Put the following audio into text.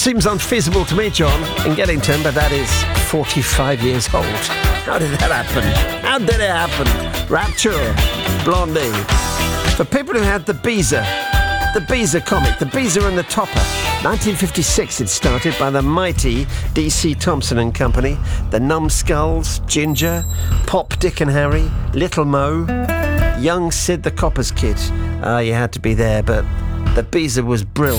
Seems unfeasible to me, John, in Geddington, but that is 45 years old. How did that happen? How did it happen? Rapture, Blondie. For people who had the Beezer comic, the Beezer and the Topper. 1956 it started by the mighty D.C. Thompson and Company. The Numbskulls, Ginger, Pop, Dick and Harry, Little Mo, young Sid the Copper's Kid. You had to be there, but the Beezer was brilliant.